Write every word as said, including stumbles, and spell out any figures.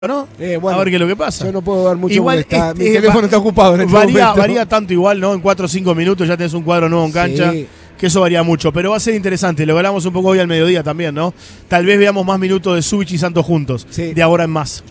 ¿no? Eh, bueno, a ver qué es lo que pasa. Yo no puedo ver mucho igual porque está, este, mi teléfono va, está ocupado en este varía, momento. varía tanto igual, ¿no? En cuatro o cinco minutos ya tenés un cuadro nuevo en cancha. Sí. Que eso varía mucho, pero va a ser interesante. Lo hablamos un poco hoy al mediodía también, ¿no? Tal vez veamos más minutos de Subich y Santos juntos, Sí. de ahora en más.